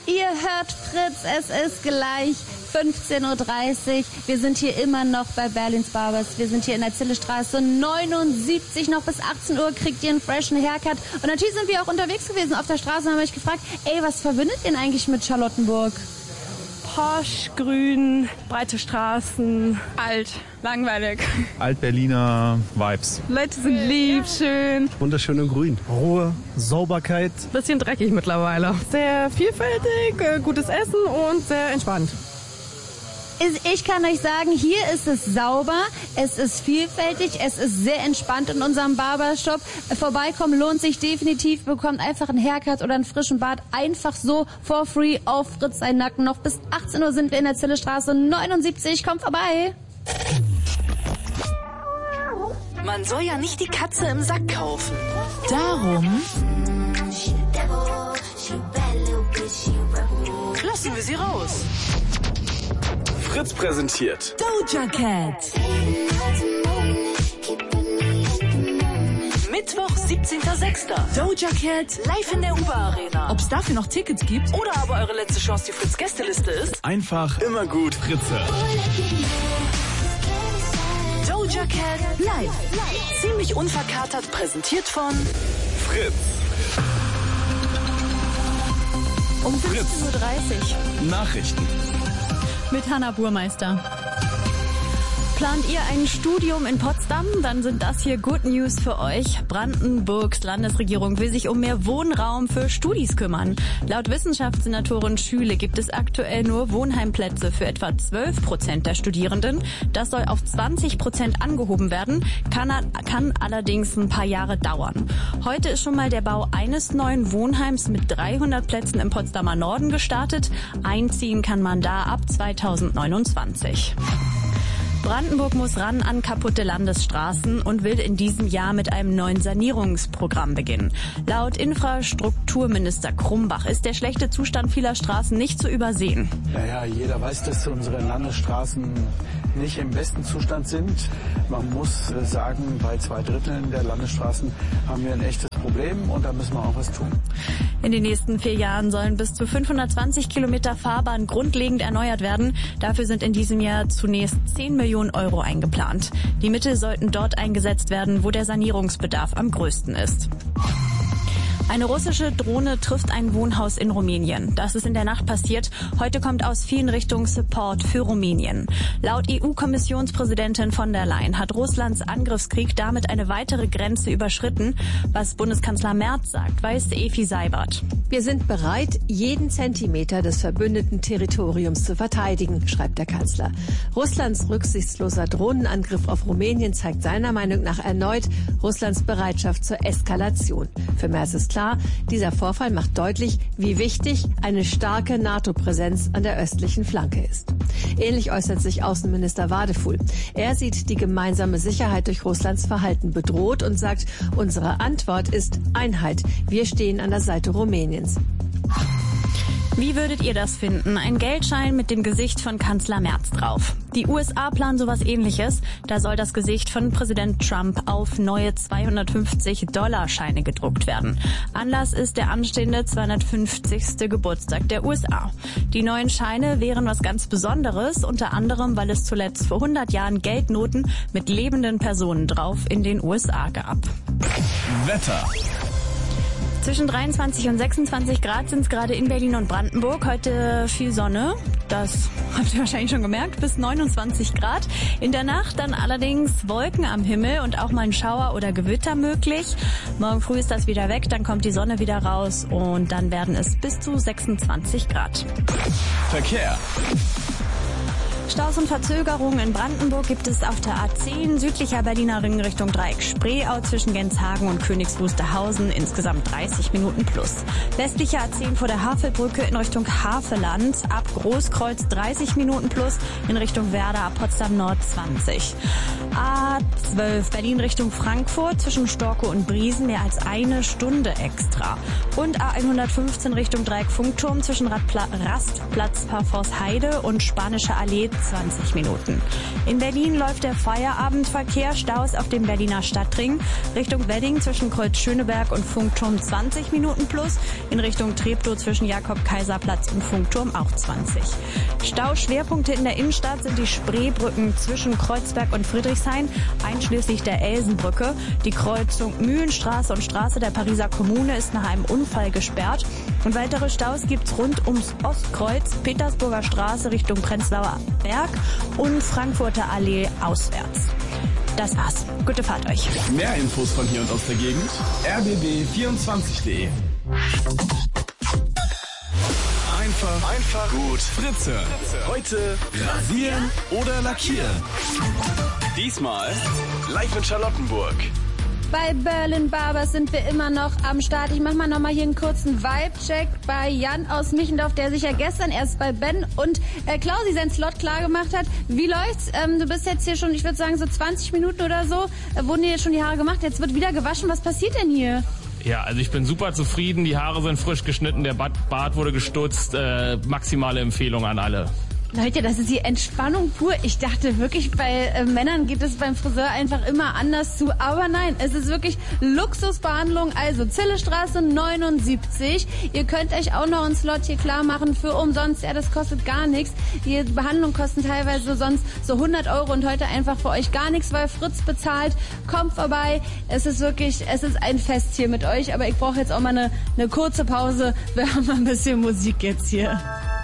Ihr hört Fritz, es ist gleich 15.30 Uhr. Wir sind hier immer noch bei Berlins Barbers. Wir sind hier in der Zillestraße 79. Noch bis 18 Uhr kriegt ihr einen freshen Haircut. Und natürlich sind wir auch unterwegs gewesen auf der Straße und haben euch gefragt, ey, was verbindet ihr denn eigentlich mit Charlottenburg? Porsche, grün, breite Straßen, alt, langweilig. Alt-Berliner Vibes. Leute sind lieb, schön. Wunderschön und grün. Ruhe, Sauberkeit. Bisschen dreckig mittlerweile. Sehr vielfältig, gutes Essen und sehr entspannt. Ich kann euch sagen, hier ist es sauber, es ist vielfältig, es ist sehr entspannt in unserem Barbershop. Vorbeikommen lohnt sich definitiv, bekommt einfach einen Haircut oder einen frischen Bart einfach so for free auf Fritz ein Nacken. Noch bis 18 Uhr sind wir in der Zillestraße 79, kommt vorbei. Man soll ja nicht die Katze im Sack kaufen. Darum lassen wir sie raus. Fritz präsentiert Doja Cat. Mittwoch, 17.06. Doja Cat Live in der Uber Arena. Ob's dafür noch Tickets gibt? Oder aber eure letzte Chance, die Fritz-Gästeliste ist. einfach immer gut Fritze. Doja Cat live. Ziemlich unverkatert, präsentiert von Fritz. Um 15.30 Uhr. Nachrichten. Mit Hanna Burmeister. Plant ihr ein Studium in Potsdam? Dann sind das hier Good News für euch. Brandenburgs Landesregierung will sich um mehr Wohnraum für Studis kümmern. Laut Wissenschaftssenatorin Schüle gibt es aktuell nur Wohnheimplätze für etwa 12% der Studierenden. Das soll auf 20% angehoben werden, kann allerdings ein paar Jahre dauern. Heute ist schon mal der Bau eines neuen Wohnheims mit 300 Plätzen im Potsdamer Norden gestartet. Einziehen kann man da ab 2029. Brandenburg muss ran an kaputte Landesstraßen und will in diesem Jahr mit einem neuen Sanierungsprogramm beginnen. Laut Infrastrukturminister Krumbach ist der schlechte Zustand vieler Straßen nicht zu übersehen. Naja, jeder weiß, dass unsere Landesstraßen nicht im besten Zustand sind. Man muss sagen, bei 2/3 der Landesstraßen haben wir ein echtes Problem und da müssen wir auch was tun. In den nächsten 4 Jahren sollen bis zu 520 Kilometer Fahrbahn grundlegend erneuert werden. Dafür sind in diesem Jahr zunächst 10 Millionen Euro eingeplant. Die Mittel sollten dort eingesetzt werden, wo der Sanierungsbedarf am größten ist. Eine russische Drohne trifft ein Wohnhaus in Rumänien. Das ist in der Nacht passiert. Heute kommt aus vielen Richtungen Support für Rumänien. Laut EU-Kommissionspräsidentin von der Leyen hat Russlands Angriffskrieg damit eine weitere Grenze überschritten. Was Bundeskanzler Merz sagt, weiß Efi Seibert. Wir sind bereit, jeden Zentimeter des verbündeten Territoriums zu verteidigen, schreibt der Kanzler. Russlands rücksichtsloser Drohnenangriff auf Rumänien zeigt seiner Meinung nach erneut Russlands Bereitschaft zur Eskalation. Für Merz ist klar, dieser Vorfall macht deutlich, wie wichtig eine starke NATO-Präsenz an der östlichen Flanke ist. Ähnlich äußert sich Außenminister Wadefuhl. Er sieht die gemeinsame Sicherheit durch Russlands Verhalten bedroht und sagt, unsere Antwort ist Einheit. Wir stehen an der Seite Rumäniens. Wie würdet ihr das finden? Ein Geldschein mit dem Gesicht von Kanzler Merz drauf. Die USA planen sowas Ähnliches. Da soll das Gesicht von Präsident Trump auf neue 250-Dollar-Scheine gedruckt werden. Anlass ist der anstehende 250. Geburtstag der USA. Die neuen Scheine wären was ganz Besonderes, unter anderem, weil es zuletzt vor 100 Jahren Geldnoten mit lebenden Personen drauf in den USA gab. Wetter. Zwischen 23 und 26 Grad sind es gerade in Berlin und Brandenburg. Heute viel Sonne, das habt ihr wahrscheinlich schon gemerkt, bis 29 Grad. In der Nacht dann allerdings Wolken am Himmel und auch mal ein Schauer oder Gewitter möglich. Morgen früh ist das wieder weg, dann kommt die Sonne wieder raus und dann werden es bis zu 26 Grad. Verkehr. Staus und Verzögerungen in Brandenburg gibt es auf der A10 südlicher Berliner Ring Richtung Dreieck Spreeau zwischen Genshagen und Königs Wusterhausen, insgesamt 30 Minuten plus. Westliche A10 vor der Havelbrücke in Richtung Haveland ab Großkreuz 30 Minuten plus, in Richtung Werder ab Potsdam Nord 20. A12 Berlin Richtung Frankfurt zwischen Storkow und Briesen mehr als 1 Stunde extra. Und A115 Richtung Dreieck Funkturm zwischen Rastplatz Parforce Heide und Spanische Allee 20 Minuten. In Berlin läuft der Feierabendverkehr, Staus auf dem Berliner Stadtring. Richtung Wedding zwischen Kreuz Schöneberg und Funkturm 20 Minuten plus. In Richtung Treptow zwischen Jakob-Kaiser-Platz und Funkturm auch 20. Stauschwerpunkte in der Innenstadt sind die Spreebrücken zwischen Kreuzberg und Friedrichshain, einschließlich der Elsenbrücke. Die Kreuzung Mühlenstraße und Straße der Pariser Kommune ist nach einem Unfall gesperrt. Und weitere Staus gibt's rund ums Ostkreuz, Petersburger Straße Richtung Prenzlauer Berg und Frankfurter Allee auswärts. Das war's. Gute Fahrt euch. Mehr Infos von hier und aus der Gegend rbb24.de. Einfach gut Fritze. Heute rasieren oder lackieren. Diesmal live in Charlottenburg. Bei Berlin Barbers sind wir immer noch am Start. Ich mach mal nochmal hier einen kurzen Vibe-Check bei Jan aus Michendorf, der sich ja gestern erst bei Ben und Klausi seinen Slot klar gemacht hat. Wie läuft's? Du bist jetzt hier schon, ich würde sagen, so 20 Minuten oder so. Wurden dir jetzt schon die Haare gemacht? Jetzt wird wieder gewaschen. Was passiert denn hier? Ja, also ich bin super zufrieden. Die Haare sind frisch geschnitten, der Bart wurde gestutzt. Maximale Empfehlung an alle. Leute, das ist die Entspannung pur. Ich dachte wirklich, bei Männern geht es beim Friseur einfach immer anders zu. Aber nein, es ist wirklich Luxusbehandlung. Also Zillestraße 79. Ihr könnt euch auch noch einen Slot hier klar machen für umsonst. Ja, das kostet gar nichts. Die Behandlungen kosten teilweise sonst so 100 € und heute einfach für euch gar nichts, weil Fritz bezahlt. Kommt vorbei. Es ist ein Fest hier mit euch. Aber ich brauche jetzt auch mal eine kurze Pause. Wir haben mal ein bisschen Musik jetzt hier.